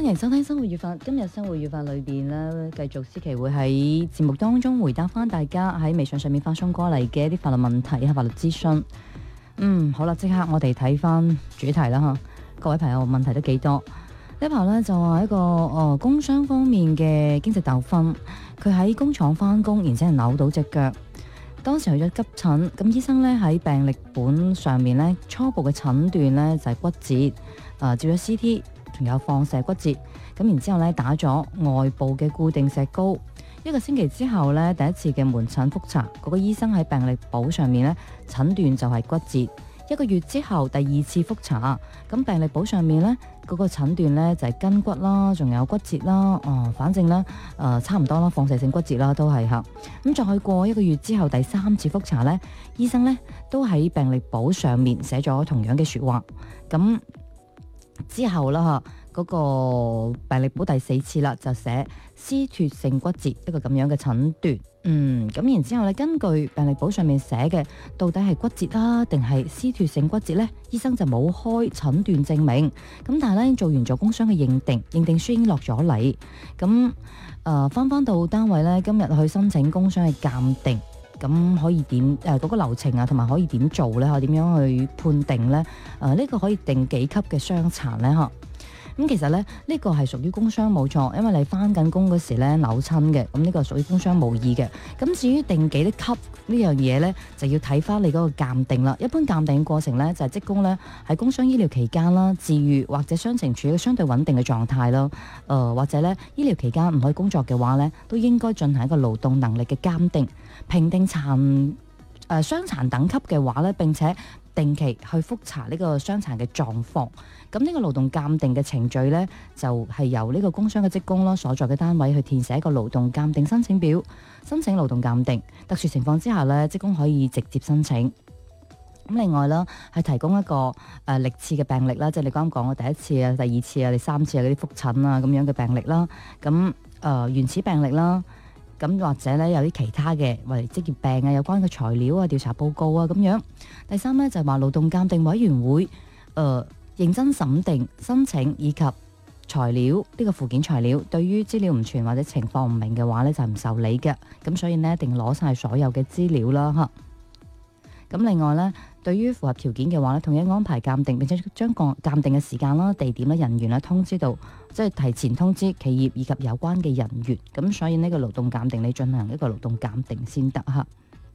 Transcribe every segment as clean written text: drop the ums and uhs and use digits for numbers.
迎收聽生活粵法。今日生活粵法裏邊咧，繼續思琪會喺節目當中回答翻大家喺微信上面發送過嚟嘅一啲法律問題、法律諮詢。好啦，即刻我哋睇翻主題啦嚇。各位朋友問題都幾多？呢排咧就話一個工傷方面嘅經濟糾紛，佢喺工廠翻工，然之後扭到隻腳。當時去咗急診，咁醫生咧喺病歷本上面咧初步嘅診斷咧就係骨折，照咗 CT，仲有放射骨折。咁然之後咧打咗外部嘅固定石膏。1個星期之後咧，第一次嘅門診復查，嗰個醫生喺病歷簿上面咧診斷就係骨折。1個月之後第二次復查，咁病歷簿上面咧嗰個診斷咧就係筋骨啦，仲有骨折啦，反正咧差唔多啦，放射性骨折啦都係嚇。咁再過1個月之後第3次復查咧，醫生咧都喺病歷簿上面寫咗同樣嘅説話。咁之後啦嚇，嗰個病歷簿第4次啦就寫撕脱性骨折，一個咁樣嘅診斷。咁然之後咧，根據病歷簿上面寫嘅，到底係骨折啦，定係撕脱性骨折呢？醫生就冇開診斷證明。咁但係咧，做完咗工傷嘅認定書已經落咗嚟。咁翻到單位咧，今日去申請工傷嘅鑑定，咁可以點嗰個流程啊，同埋可以點做咧？點樣去判定咧？呢個可以定幾級嘅傷殘咧？嚇？咁其實咧，呢個係屬於工傷冇錯，因為你翻緊工嗰時咧扭親嘅，咁呢個屬於工傷無異嘅。咁至於定幾多級呢樣嘢咧，就要睇翻你嗰個鑑定啦。一般鑑定過程咧，就係職工咧喺工傷醫療期間啦、治愈或者傷情處於相對穩定嘅狀態啦，或者咧醫療期間唔可以工作嘅話咧，都應該進行一個勞動能力嘅鑑定，評定傷殘等級嘅話咧，並且定期去復查呢個傷殘嘅狀況。咁呢個勞動鑑定嘅程序呢，就係由呢個工傷嘅職工啦所在嘅單位去填寫一個勞動鑑定申請表，申請勞動鑑定。特殊情況之下呢，職工可以直接申請。咁另外啦，係提供一個歷次嘅病歷啦，即係你剛剛講嘅第一次啊、第二次啊、第三次啊嗰啲復診啊咁樣嘅病歷啦。咁原始病歷啦。咁或者咧有啲其他嘅，或者職業病啊、有關嘅材料啊、調查報告啊咁樣。第三咧就係話勞動鑑定委員會認真審定申請以及材料呢個附件材料，對於資料唔全或者情況唔明嘅話咧就唔受理嘅。咁所以呢，一定攞晒所有嘅資料啦嚇。咁另外咧，對於符合條件嘅話咧，統一安排鑑定，並且將個鑑定嘅時間啦、地點啦、人員啦通知到，即係提前通知企業以及有關嘅人員。咁所以呢個勞動鑑定你進行一個勞動鑑定先得嚇。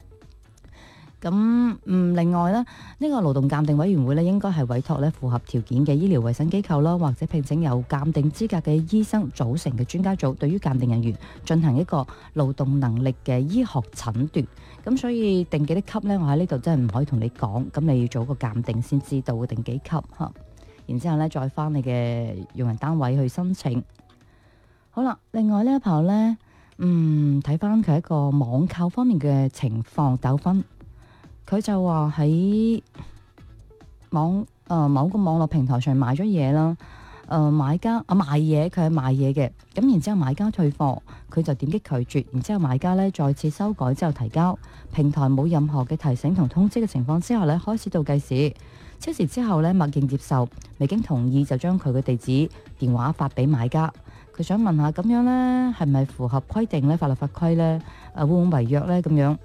咁另外咧，呢個勞動鑑定委員會咧應該係委託咧符合條件嘅醫療衛生機構啦，或者聘請有鑑定資格嘅醫生組成嘅專家組，對於鑑定人員進行一個勞動能力嘅醫學診斷。咁所以定幾多級呢？我喺呢度真係唔可以同你講，咁你要做個鑑定先知道定幾級嚇。然之後咧再翻你嘅用人單位去申請。好啦，另外呢一排呢，睇翻佢一個網購方面嘅情況糾紛。佢就話喺某個網絡平台上買咗嘢啦，買家賣嘢，佢係賣嘢嘅，咁然之後買家退貨，佢就點擊拒絕，然之後買家咧再次修改之後提交，平台冇任何嘅提醒同通知嘅情況之下咧，開始倒計時，超時之後咧默認接受，未經同意就將佢嘅地址電話發俾買家。佢想問下咁樣咧係咪符合規定咧？法律法規咧會唔會違約咧？咁樣。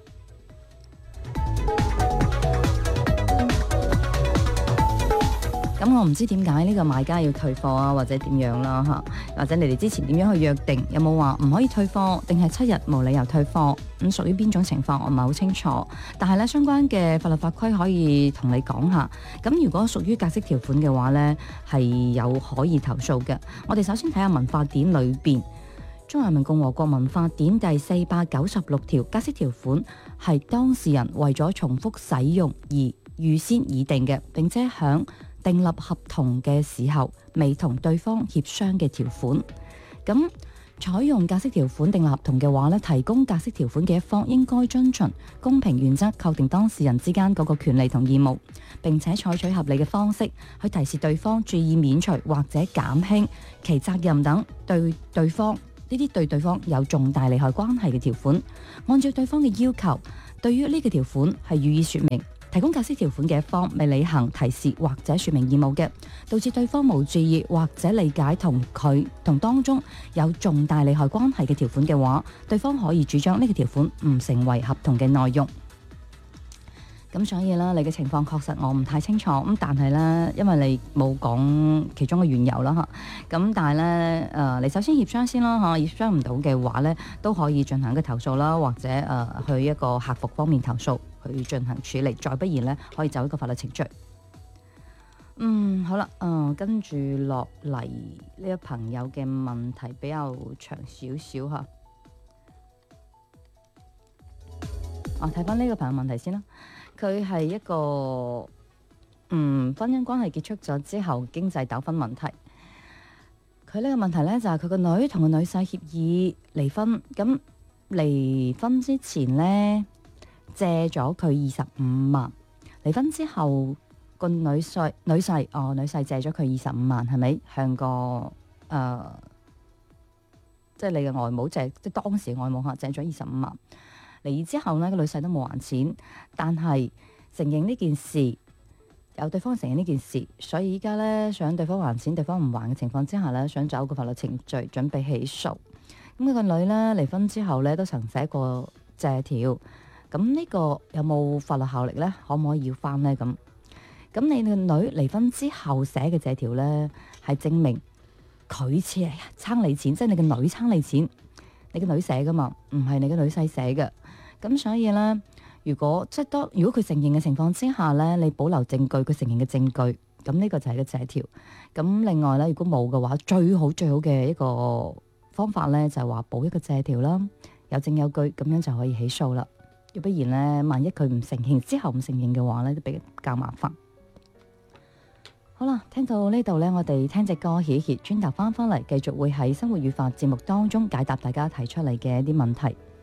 咁我唔知點解呢個買家要退貨啊，或者點樣啦嚇，或者你哋之前點樣去約定，有冇話唔可以退貨，定係7日無理由退貨？咁屬於邊種情況我唔係好清楚，但係咧相關嘅法律法規可以同你講下。咁如果屬於格式條款嘅話呢，係有可以投訴嘅。我哋首先睇下民法典裏邊，《中華人民共和國民法典》第496條，格式條款係當事人為咗重複使用而預先擬定嘅，並且響訂立合同嘅時候未同對方協商嘅條款。咁採用格式條款訂立合同嘅話咧，提供格式條款嘅一方應該遵循公平原則，確定當事人之間嗰個權利同義務，並且採取合理嘅方式去提示對方注意免除或者減輕其責任等對對方有重大利害關係嘅條款。按照對方嘅要求，對於呢個條款係予以說明， 提供假釋條款嘅一方未履行提示或者說明義務嘅，導致對方冇注意或者理解同當中有重大利害關係嘅條款嘅話，對方可以主張呢個條款唔成為合同嘅內容。咁所以咧，你嘅情況確實我唔太清楚，咁但係咧，因為你冇講其中嘅緣由啦嚇，咁但係咧，你首先協商先啦嚇，協商唔到嘅話咧，都可以進行一個投訴啦，或者去一個客服方面投訴去進行處理，再不然咧可以走一個法律程序。好啦，跟住落嚟呢個朋友嘅問題比較長少少嚇，睇翻呢個朋友問題先啦。佢係一個婚姻關係結束咗之後經濟糾紛問題。佢呢個問題呢，就係佢個女同個女婿協議離婚，咁離婚之前呢，借咗佢25萬，離婚之後個女婿借咗佢25萬，係咪向個即係你嘅外母借，即係當時外母借咗25萬。離異之後呢，個女婿都冇還錢，但係承認呢件事，有對方承認呢件事，所以依家呢，想對方還錢，對方唔還嘅情況之下呢，想走個法律程序，準備起訴。咁佢個女呢，離婚之後呢，都曾寫過借條，咁呢個有冇法律效力呢？可唔可以要翻呢？咁你個女離婚之後寫嘅借條呢，係證明佢撐你錢，即係你個女撐你錢，你個女寫噶嘛，唔係你個女婿寫嘅。咁所以咧，如果佢承認嘅情況之下咧，你保留證據，佢承認嘅證據，咁呢個就係個借條。咁另外咧，如果冇嘅話，最好嘅一個方法咧，就係話補一個借條啦，有證有據，咁樣就可以起訴啦。要不然咧，萬一佢唔承認之後唔承認嘅話咧，都比較麻煩。好啦，聽到呢度咧，我哋聽隻歌歇一歇，轉頭翻嚟，繼續會喺生活與法節目當中解答大家提出嚟嘅一啲問題。